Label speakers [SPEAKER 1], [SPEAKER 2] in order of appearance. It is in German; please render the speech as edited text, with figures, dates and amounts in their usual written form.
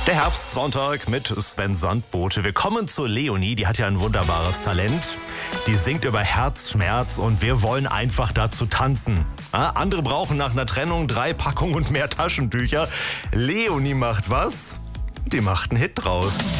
[SPEAKER 1] Der Herbstsonntag mit Sven Sandbote. Wir kommen zu Leonie, die hat ja ein wunderbares Talent. Die singt über Herzschmerz und wir wollen einfach dazu tanzen. Andere brauchen nach einer Trennung 3 Packungen und mehr Taschentücher. Leonie macht was? Die macht einen Hit draus.